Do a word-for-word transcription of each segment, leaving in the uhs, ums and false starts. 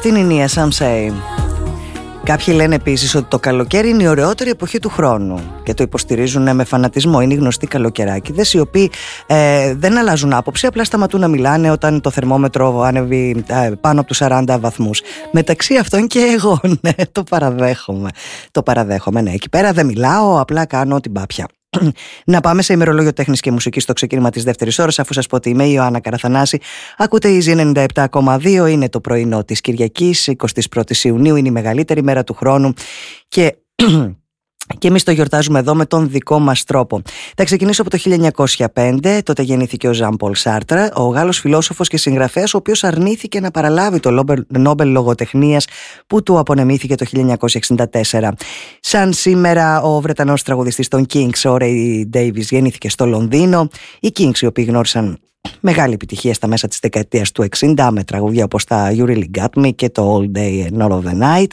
Αυτή είναι η Nia Some Say. Κάποιοι λένε επίσης ότι το καλοκαίρι είναι η ωραιότερη εποχή του χρόνου και το υποστηρίζουν με φανατισμό. Είναι οι γνωστοί καλοκαιράκηδες, οι οποίοι ε, δεν αλλάζουν άποψη, απλά σταματούν να μιλάνε όταν το θερμόμετρο ανέβει ε, πάνω από τους σαράντα βαθμούς. Μεταξύ αυτών και εγώ, ναι, το παραδέχομαι. Το παραδέχομαι, ναι. Εκεί πέρα δεν μιλάω, απλά κάνω την πάπια. Να πάμε σε ημερολόγιο τέχνης και μουσικής στο ξεκίνημα της δεύτερης ώρας, αφού σας πω ότι είμαι η Ιωάννα Καραθανάση. Ακούτε Easy ενενήντα επτά κόμμα δύο, είναι το πρωινό της Κυριακής, εικοστή πρώτη Ιουνίου, είναι η μεγαλύτερη μέρα του χρόνου και... Και εμείς το γιορτάζουμε εδώ με τον δικό μας τρόπο. Θα ξεκινήσω από το χίλια εννιακόσια πέντε, τότε γεννήθηκε ο Ζαν Πολ Σάρτρα, ο Γάλλος φιλόσοφος και συγγραφέας, ο οποίος αρνήθηκε να παραλάβει το Νόμπελ Λογοτεχνίας που του απονεμήθηκε το χίλια εννιακόσια εξήντα τέσσερα. Σαν σήμερα, ο Βρετανός τραγουδιστής των Kings, ο Ray Davies, γεννήθηκε στο Λονδίνο. Οι Kings, οι οποίοι γνώρισαν μεγάλη επιτυχία στα μέσα της δεκαετίας του εξήντα με τραγούδια όπως τα You Really Got Me και το All Day and All of the Night.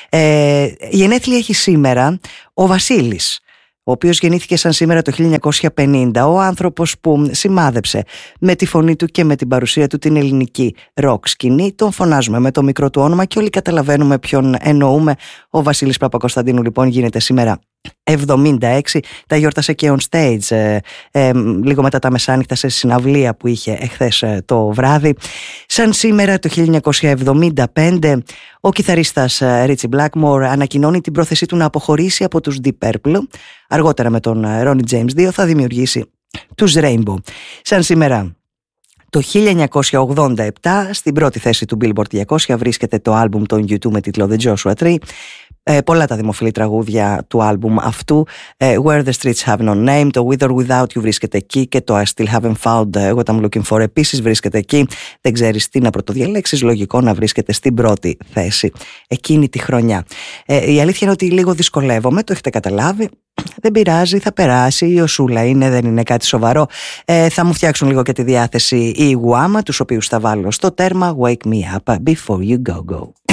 Ε, γενέθλια έχει σήμερα ο Βασίλης, ο οποίος γεννήθηκε σαν σήμερα το χίλια εννιακόσια πενήντα, ο άνθρωπος που σημάδεψε με τη φωνή του και με την παρουσία του την ελληνική ροκ σκηνή. Τον φωνάζουμε με το μικρό του όνομα και όλοι καταλαβαίνουμε ποιον εννοούμε. Ο Βασίλης Παπακοσταντίνου λοιπόν γίνεται σήμερα εβδομήντα έξι, τα γιόρτασε και on stage ε, ε, λίγο μετά τα μεσάνυχτα σε συναυλία που είχε εχθές ε, το βράδυ. Σαν σήμερα το χίλια εννιακόσια εβδομήντα πέντε ο κιθαρίστας ε, Ρίτσι Μπλάκμορ ανακοινώνει την πρόθεσή του να αποχωρήσει από τους Deep Purple. Αργότερα με τον Ronnie James δύο θα δημιουργήσει τους Rainbow. Σαν σήμερα το χίλια εννιακόσια ογδόντα επτά στην πρώτη θέση του Billboard διακόσια βρίσκεται το άλμπουμ των γιου τού με τίτλο The Joshua Tree. Ε, πολλά τα δημοφιλή τραγούδια του άλμπουμ αυτού. ε, Where the Streets Have No Name, το With or Without You βρίσκεται εκεί και το I Still Haven't Found What I'm Looking For επίσης βρίσκεται εκεί. Δεν ξέρεις τι να πρωτοδιαλέξεις, λογικό να βρίσκεται στην πρώτη θέση εκείνη τη χρονιά. ε, Η αλήθεια είναι ότι λίγο δυσκολεύομαι, το έχετε καταλάβει. Δεν πειράζει, θα περάσει, η οσούλα είναι, δεν είναι κάτι σοβαρό. ε, Θα μου φτιάξουν λίγο και τη διάθεση οι Γουάμα, τους οποίους θα βάλω στο τέρμα Wake Me Up Before You Go Go.